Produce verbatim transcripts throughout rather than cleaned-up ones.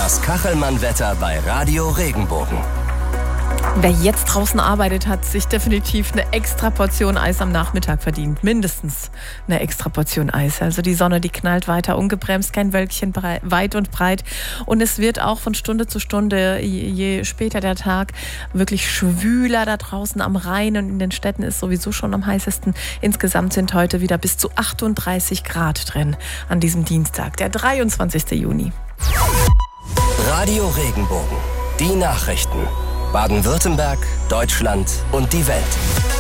Das Kachelmann-Wetter bei Radio Regenbogen. Wer jetzt draußen arbeitet, hat sich definitiv eine extra Portion Eis am Nachmittag verdient. Mindestens eine extra Portion Eis. Also die Sonne, die knallt weiter ungebremst, kein Wölkchen breit, weit und breit. Und es wird auch von Stunde zu Stunde, je, je später der Tag, wirklich schwüler da draußen am Rhein. Und in den Städten ist sowieso schon am heißesten. Insgesamt sind heute wieder bis zu achtunddreißig Grad drin an diesem Dienstag, der dreiundzwanzigsten Juni. Radio Regenbogen. Die Nachrichten. Baden-Württemberg, Deutschland und die Welt.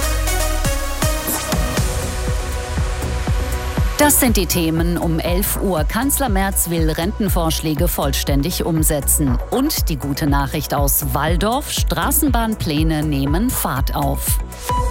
Das sind die Themen um elf Uhr. Kanzler Merz will Rentenvorschläge vollständig umsetzen. Und die gute Nachricht aus Walldorf: Straßenbahnpläne nehmen Fahrt auf.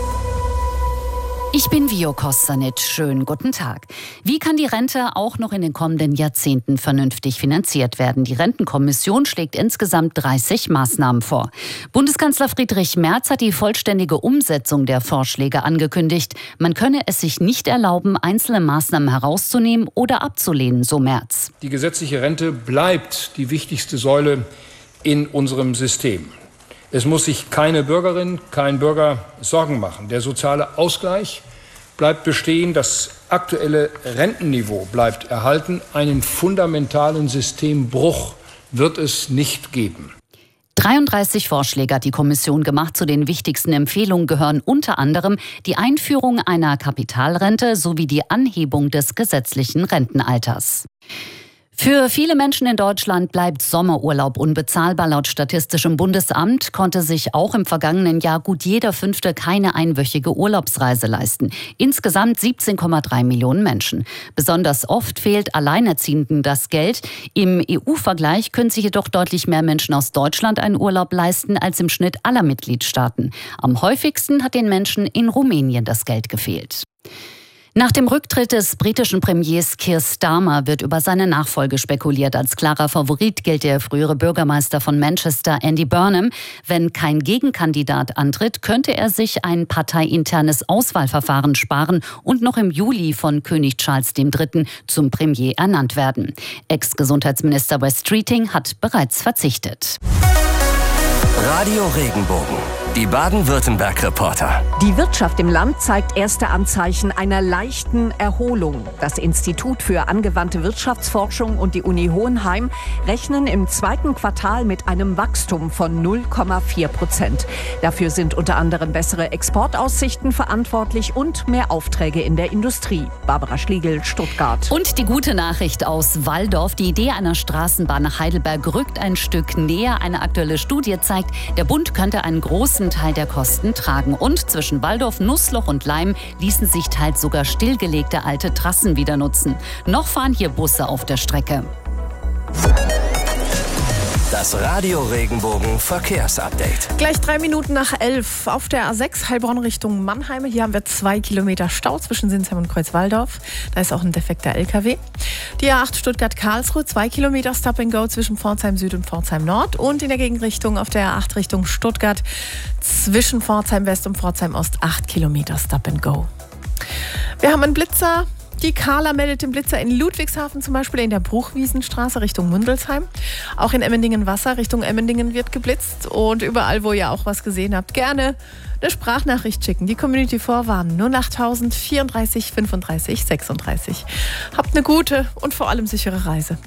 Ich bin Vio Kostanic. Schönen guten Tag. Wie kann die Rente auch noch in den kommenden Jahrzehnten vernünftig finanziert werden? Die Rentenkommission schlägt insgesamt dreißig Maßnahmen vor. Bundeskanzler Friedrich Merz hat die vollständige Umsetzung der Vorschläge angekündigt. Man könne es sich nicht erlauben, einzelne Maßnahmen herauszunehmen oder abzulehnen, so Merz. Die gesetzliche Rente bleibt die wichtigste Säule in unserem System. Es muss sich keine Bürgerin, kein Bürger Sorgen machen. Der soziale Ausgleich bleibt bestehen, das aktuelle Rentenniveau bleibt erhalten. Einen fundamentalen Systembruch wird es nicht geben. dreiunddreißig Vorschläge hat die Kommission gemacht. Zu den wichtigsten Empfehlungen gehören unter anderem die Einführung einer Kapitalrente sowie die Anhebung des gesetzlichen Rentenalters. Für viele Menschen in Deutschland bleibt Sommerurlaub unbezahlbar. Laut Statistischem Bundesamt konnte sich auch im vergangenen Jahr gut jeder Fünfte keine einwöchige Urlaubsreise leisten. Insgesamt siebzehn Komma drei Millionen Menschen. Besonders oft fehlt Alleinerziehenden das Geld. Im E U-Vergleich können sich jedoch deutlich mehr Menschen aus Deutschland einen Urlaub leisten als im Schnitt aller Mitgliedstaaten. Am häufigsten hat den Menschen in Rumänien das Geld gefehlt. Nach dem Rücktritt des britischen Premiers Keir Starmer wird über seine Nachfolge spekuliert. Als klarer Favorit gilt der frühere Bürgermeister von Manchester, Andy Burnham. Wenn kein Gegenkandidat antritt, könnte er sich ein parteiinternes Auswahlverfahren sparen und noch im Juli von König Charles der Dritte zum Premier ernannt werden. Ex-Gesundheitsminister Wes Streeting hat bereits verzichtet. Radio Regenbogen. Die Baden-Württemberg-Reporter. Die Wirtschaft im Land zeigt erste Anzeichen einer leichten Erholung. Das Institut für angewandte Wirtschaftsforschung und die Uni Hohenheim rechnen im zweiten Quartal mit einem Wachstum von null Komma vier Prozent. Dafür sind unter anderem bessere Exportaussichten verantwortlich und mehr Aufträge in der Industrie. Barbara Schliegel, Stuttgart. Und die gute Nachricht aus Walldorf: Die Idee einer Straßenbahn nach Heidelberg rückt ein Stück näher. Eine aktuelle Studie zeigt, der Bund könnte einen großen Teil der Kosten tragen. Und zwischen Walldorf, Nussloch und Leim ließen sich teils sogar stillgelegte alte Trassen wieder nutzen. Noch fahren hier Busse auf der Strecke. Das Radio Regenbogen Verkehrsupdate. Gleich drei Minuten nach elf auf der A sechs Heilbronn Richtung Mannheim. Hier haben wir zwei Kilometer Stau zwischen Sinsheim und Kreuzwaldorf. Da ist auch ein defekter L K W. Die A acht Stuttgart-Karlsruhe, zwei Kilometer Stop and Go zwischen Pforzheim Süd und Pforzheim Nord. Und in der Gegenrichtung auf der A acht Richtung Stuttgart zwischen Pforzheim West und Pforzheim Ost, acht Kilometer Stop and Go. Wir haben einen Blitzer. Die Carla meldet den Blitzer in Ludwigshafen, zum Beispiel in der Bruchwiesenstraße Richtung Mundelsheim. Auch in Emmendingen-Wasser Richtung Emmendingen wird geblitzt. Und überall, wo ihr auch was gesehen habt, gerne eine Sprachnachricht schicken. Die Community vorwarnen. null acht tausend vierunddreißig fünfunddreißig sechsunddreißig. Habt eine gute und vor allem sichere Reise.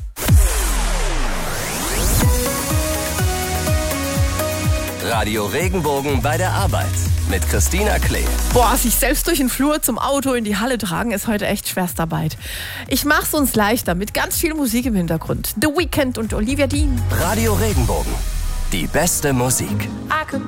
Radio Regenbogen bei der Arbeit mit Christina Klee. Boah, sich selbst durch den Flur zum Auto in die Halle tragen ist heute echt Schwerstarbeit. Ich mach's uns leichter mit ganz viel Musik im Hintergrund. The Weeknd und Olivia Dean. Radio Regenbogen. Die beste Musik. I could